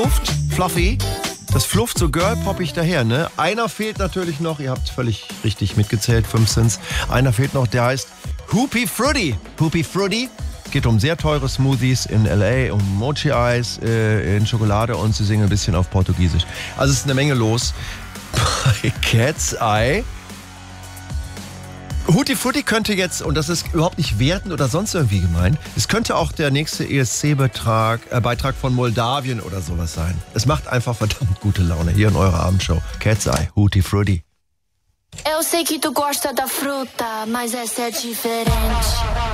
Fluffy. Das flufft so girl-poppig daher, ne? Einer fehlt natürlich noch, ihr habt völlig richtig mitgezählt, 5 sind's. Einer fehlt noch, der heißt Hoopi Fruity. Hoopi Fruity. Es geht um sehr teure Smoothies in L.A., um Mochi-Eis in Schokolade und sie singen ein bisschen auf Portugiesisch. Also es ist eine Menge los bei Cat's Eye. Hoopi Fruity könnte jetzt, und das ist überhaupt nicht wertend oder sonst irgendwie gemeint, es könnte auch der nächste ESC-Beitrag von Moldawien oder sowas sein. Es macht einfach verdammt gute Laune hier in eurer Abendshow. Cat's Eye, Hoopi Fruity. Eu sei que tu gosta da fruta, mas essa é diferente.